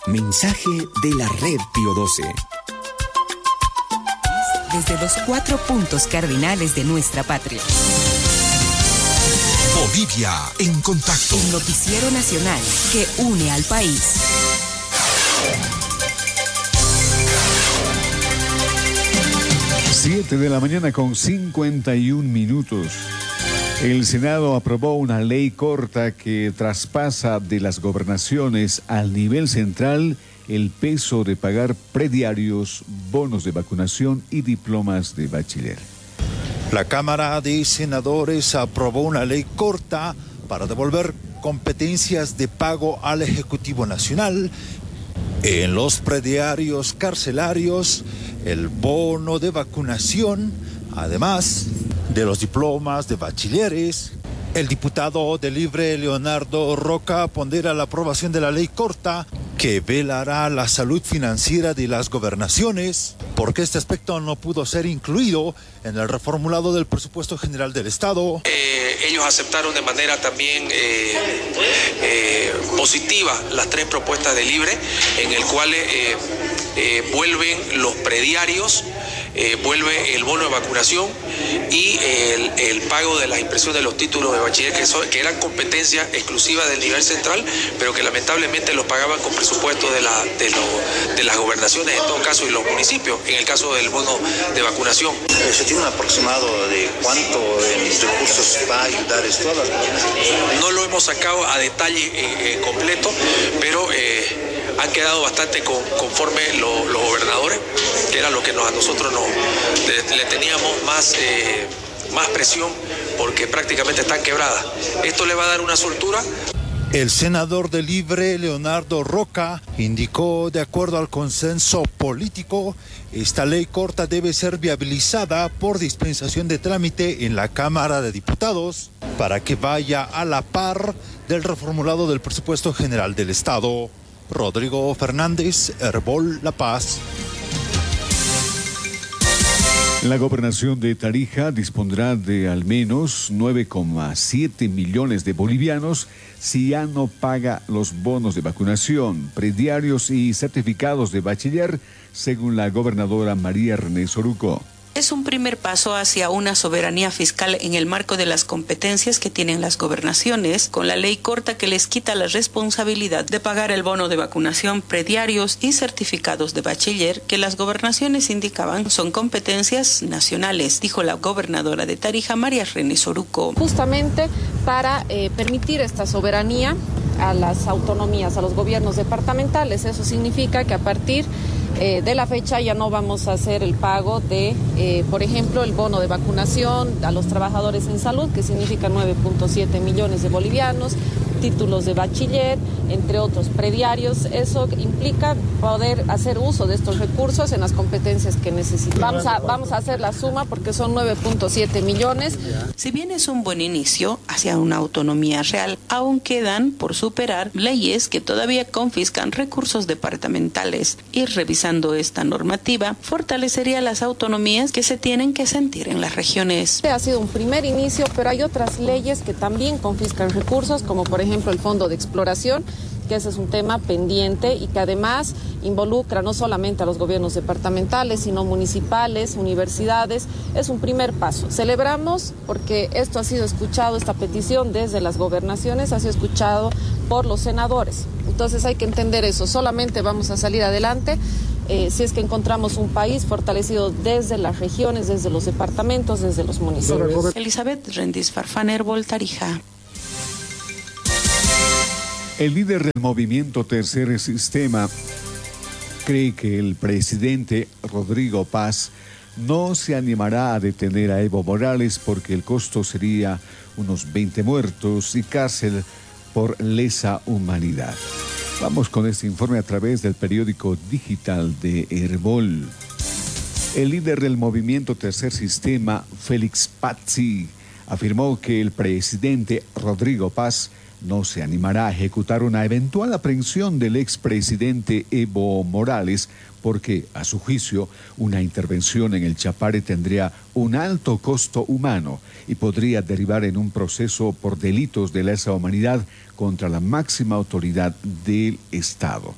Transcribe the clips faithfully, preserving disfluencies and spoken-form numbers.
Mensaje de la Red Pío doce. Desde los cuatro puntos cardinales de nuestra patria. Bolivia en contacto. El noticiero nacional que une al país. Siete de la mañana con cincuenta y un minutos. El Senado aprobó una ley corta que traspasa de las gobernaciones al nivel central el peso de pagar prediarios, bonos de vacunación y diplomas de bachiller. La Cámara de Senadores aprobó una ley corta para devolver competencias de pago al Ejecutivo Nacional en los prediarios carcelarios, el bono de vacunación, además de los diplomas de bachilleres. El diputado de Libre, Leonardo Roca, pondera la aprobación de la ley corta que velará la salud financiera de las gobernaciones, porque este aspecto no pudo ser incluido en el reformulado del presupuesto general del Estado. Eh, ellos aceptaron de manera también eh, eh, positiva las tres propuestas de Libre, en el cual eh, eh, vuelven los prediarios, eh, vuelve el bono de vacunación y el, el pago de la impresión de los títulos de bachiller, que, son, que eran competencia exclusiva del nivel central, pero que lamentablemente los pagaban con presupuesto de, la, de, lo, de las gobernaciones, en todo caso, y los municipios, en el caso del bono de vacunación. ¿Se tiene un aproximado de cuánto en recursos va a ayudar esto a las gobernaciones? No lo hemos sacado a detalle eh, eh, completo, pero eh, han quedado bastante con, conforme lo, los gobernadores, que era lo que nos, a nosotros nos, le, le teníamos más, eh, más presión, porque prácticamente están quebradas. Esto le va a dar una soltura. El senador de Libre, Leonardo Roca, indicó, de acuerdo al consenso político, esta ley corta debe ser viabilizada por dispensación de trámite en la Cámara de Diputados para que vaya a la par del reformulado del presupuesto general del Estado. Rodrigo Fernández, Herbol, La Paz. La gobernación de Tarija dispondrá de al menos nueve coma siete millones de bolivianos si ya no paga los bonos de vacunación, prediarios y certificados de bachiller, según la gobernadora María René Soruco. Es un primer paso hacia una soberanía fiscal en el marco de las competencias que tienen las gobernaciones, con la ley corta que les quita la responsabilidad de pagar el bono de vacunación, prediarios y certificados de bachiller que las gobernaciones indicaban son competencias nacionales, dijo la gobernadora de Tarija, María René Soruco. Justamente para eh, permitir esta soberanía a las autonomías, a los gobiernos departamentales. Eso significa que a partir eh, de la fecha ya no vamos a hacer el pago de, eh, por ejemplo, el bono de vacunación a los trabajadores en salud, que significa nueve punto siete millones de bolivianos, títulos de bachiller, entre otros prediarios. Eso implica poder hacer uso de estos recursos en las competencias que necesitamos. Vamos a, vamos a hacer la suma porque son nueve punto siete millones. Si bien es un buen inicio hacia una autonomía real, aún quedan por superar leyes que todavía confiscan recursos departamentales. Y revisando esta normativa, fortalecería las autonomías que se tienen que sentir en las regiones. Este ha sido un primer inicio, pero hay otras leyes que también confiscan recursos, como por ejemplo el Fondo de Exploración, que ese es un tema pendiente y que además involucra no solamente a los gobiernos departamentales, sino municipales, universidades. Es un primer paso. Celebramos porque esto ha sido escuchado, esta petición desde las gobernaciones ha sido escuchado por los senadores. Entonces hay que entender eso. Solamente vamos a salir adelante eh, si es que encontramos un país fortalecido desde las regiones, desde los departamentos, desde los municipios. Elizabeth Rendiz Farfán, Herbol, Tarija. El líder del movimiento Tercer Sistema cree que el presidente Rodrigo Paz no se animará a detener a Evo Morales porque el costo sería unos veinte muertos y cárcel por lesa humanidad. Vamos con este informe a través del periódico digital de Herbol. El líder del movimiento Tercer Sistema, Félix Pazzi, afirmó que el presidente Rodrigo Paz no se animará a ejecutar una eventual aprehensión del expresidente Evo Morales porque, a su juicio, una intervención en el Chapare tendría un alto costo humano y podría derivar en un proceso por delitos de lesa humanidad contra la máxima autoridad del Estado.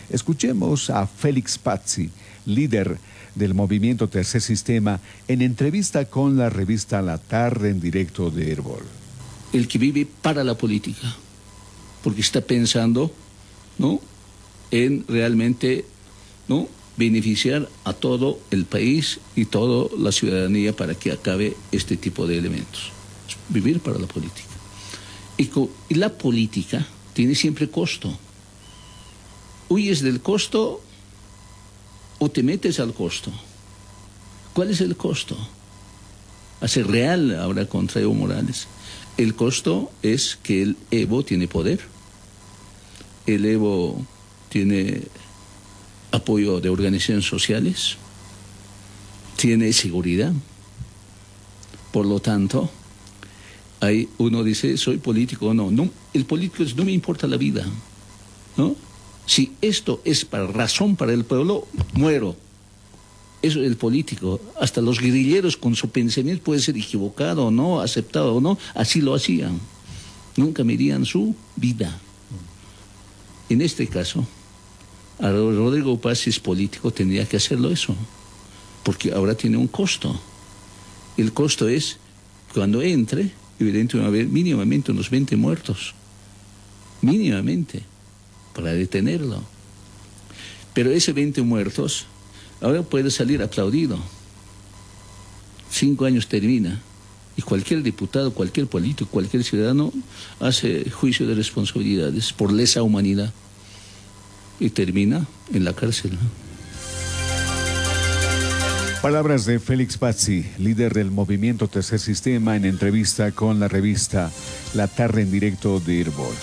Escuchemos a Félix Pazzi, líder del movimiento Tercer Sistema, en entrevista con la revista La Tarde en directo de Herbol. El que vive para la política, porque está pensando, ¿no?, en realmente, ¿no?, beneficiar a todo el país y toda la ciudadanía para que acabe este tipo de elementos. Vivir para la política. Y, co- y la política tiene siempre costo. ¿Huyes del costo o te metes al costo? ¿Cuál es el costo? Hacer real ahora contra Evo Morales. El costo es que el Evo tiene poder. El Evo tiene apoyo de organizaciones sociales. Tiene seguridad. Por lo tanto, hay, uno dice, soy político o no. no. El político es, no me importa la vida, ¿no? Si esto es para razón para el pueblo, muero. Eso es el político. Hasta los guerrilleros con su pensamiento puede ser equivocado o no, aceptado o no, así lo hacían. Nunca medían su vida. En este caso, a Rodrigo Paz, si es político, tendría que hacerlo eso, porque ahora tiene un costo. El costo es, cuando entre, evidentemente va a haber mínimamente unos veinte muertos. Mínimamente. Para detenerlo. Pero ese veinte muertos ahora puede salir aplaudido. Cinco años termina y cualquier diputado, cualquier político, cualquier ciudadano hace juicio de responsabilidades por lesa humanidad y termina en la cárcel. Palabras de Félix Pazzi, líder del movimiento Tercer Sistema, en entrevista con la revista La Tarde en directo de Herbol.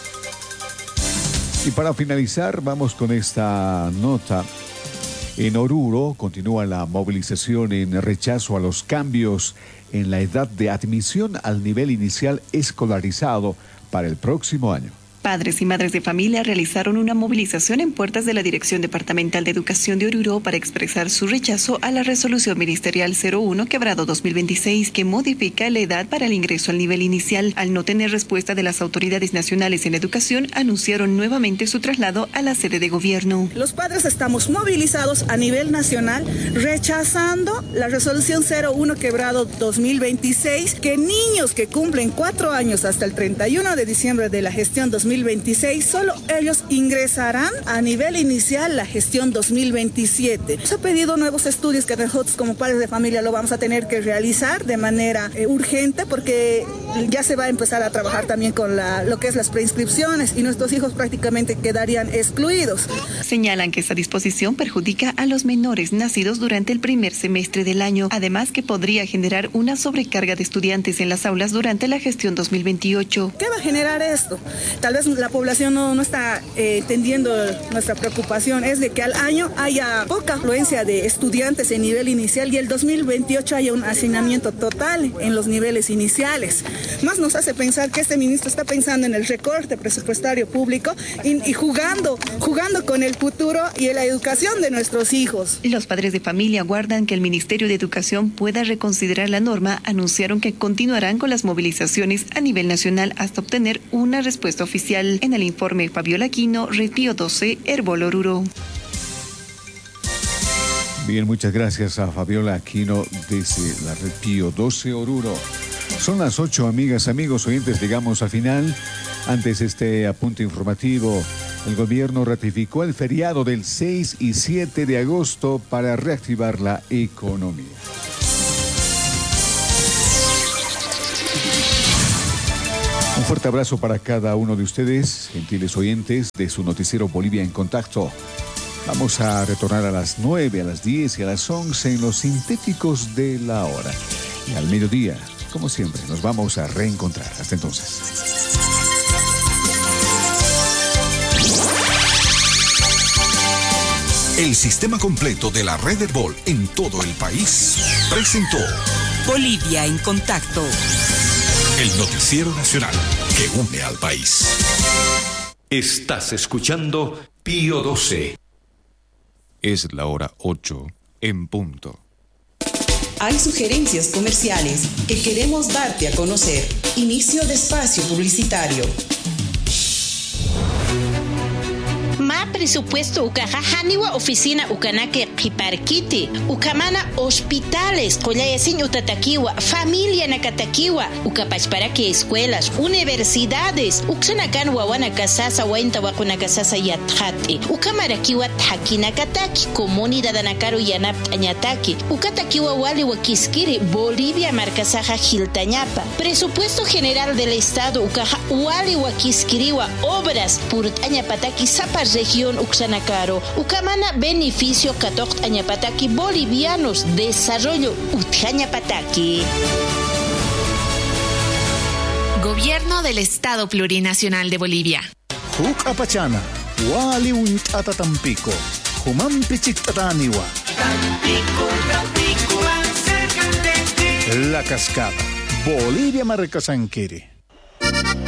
Y para finalizar, vamos con esta nota. En Oruro continúa la movilización en rechazo a los cambios en la edad de admisión al nivel inicial escolarizado para el próximo año. Padres y madres de familia realizaron una movilización en puertas de la Dirección Departamental de Educación de Oruro para expresar su rechazo a la resolución ministerial cero uno quebrado dos mil veintiséis que modifica la edad para el ingreso al nivel inicial. Al no tener respuesta de las autoridades nacionales en educación, anunciaron nuevamente su traslado a la sede de gobierno. Los padres estamos movilizados a nivel nacional rechazando la resolución cero uno quebrado dos mil veintiséis, que niños que cumplen cuatro años hasta el treinta y uno de diciembre de la gestión dos mil veintiséis, solo ellos ingresarán a nivel inicial la gestión dos mil veintisiete. Se ha pedido nuevos estudios que nosotros como padres de familia lo vamos a tener que realizar de manera eh, urgente, porque ya se va a empezar a trabajar también con la, lo que es las preinscripciones y nuestros hijos prácticamente quedarían excluidos. Señalan que esta disposición perjudica a los menores nacidos durante el primer semestre del año, además que podría generar una sobrecarga de estudiantes en las aulas durante la gestión dos mil veintiocho. ¿Qué va a generar esto? Tal vez la población no, no está eh, entendiendo nuestra preocupación, es de que al año haya poca afluencia de estudiantes en nivel inicial y el dos mil veintiocho haya un hacinamiento total en los niveles iniciales. Más nos hace pensar que este ministro está pensando en el recorte presupuestario público y, y jugando, jugando con el futuro y la educación de nuestros hijos. Los padres de familia aguardan que el Ministerio de Educación pueda reconsiderar la norma. Anunciaron que continuarán con las movilizaciones a nivel nacional hasta obtener una respuesta oficial. En el informe, Fabiola Aquino, Red Pío doce, Herbol Oruro. Bien, muchas gracias a Fabiola Aquino desde la Red Pío doce Oruro. Son las ocho, amigas, amigos, oyentes, llegamos al final. Antes este apunte informativo, el gobierno ratificó el feriado del seis y siete de agosto para reactivar la economía. Un fuerte abrazo para cada uno de ustedes, gentiles oyentes de su noticiero Bolivia en Contacto. Vamos a retornar a las nueve, a las diez y a las once en los sintéticos de la hora. Y al mediodía, como siempre, nos vamos a reencontrar. Hasta entonces. El sistema completo de la red Herbol en todo el país presentó Bolivia en Contacto. El noticiero nacional que une al país. Estás escuchando Pío doce. Es la hora ocho en punto. Hay sugerencias comerciales que queremos darte a conocer. Inicio de espacio publicitario. Ma presupuesto ukaja haniwa oficina ukanake kiparkiti. Ukamana hospitales, koyayasin utatakiwa, familia nakatakiwa, ukapachparaki escuelas, universidades, uksanakan wawana kasasa wainta wakuna kasasa yathati. Ukamarakiwa takinakataki, comunidad anakaru yanap añataki. Ukatakiwa wali wakiskiri, Bolivia marcasaja Giltañapa. Presupuesto general del Estado ukaja wali wakiskiriwa obras purut añapataki sapa región uksanakaro. Ukamana beneficio katok añapataki bolivianos desarrollo utjañapataki. Gobierno del Estado Plurinacional de Bolivia. Huk apachana, wali untata Tampico, humampi chictataniwa. Tampico, Tampico, más cerca de ti. La Cascada, Bolivia Marcasanquiri.